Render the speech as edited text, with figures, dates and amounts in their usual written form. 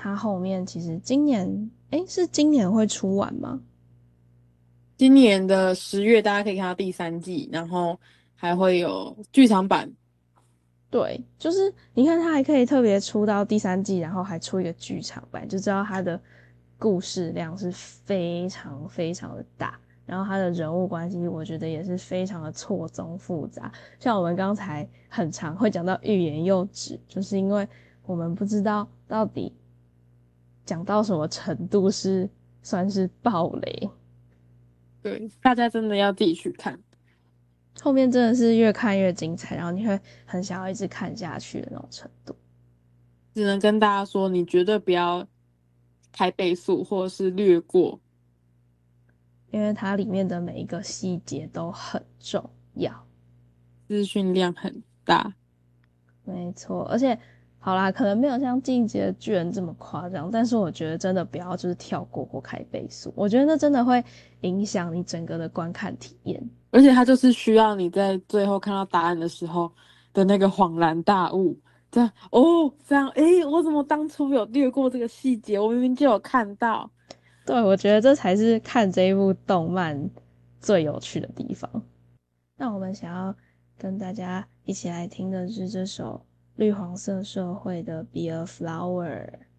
它后面其实今年是今年会出完吗？ 今年的10月大家可以看到第3季，然后还会有剧场版。 对，就是你看它还可以特别出到第三季，然后还出一个剧场版，就知道它的故事量是非常非常的大，然后它的人物关系我觉得也是非常的错综复杂。像我们刚才很常会讲到欲言又止，就是因为我们不知道到底讲到什么程度是算是暴雷， 对，大家真的要自己去看。 后面真的是越看越精彩，然后你会很想要一直看下去的那种程度。 只能跟大家说，你绝对不要开倍速或者是略过。 因为它里面的每一个细节都很重要。 资讯量很大。 没错，而且好啦，可能没有像《进击的巨人》这么夸张，但是我觉得真的不要就是跳过或开倍速，我觉得那真的会影响你整个的观看体验。 而且它就是需要你在最后看到答案的时候的那个恍然大悟，这样哦，这样诶，我怎么当初有略过这个细节？我明明就有看到。 对，我觉得这才是看这一部动漫最有趣的地方。那我们想要跟大家一起来听的是这首绿黄色社会的《Be a Flower》。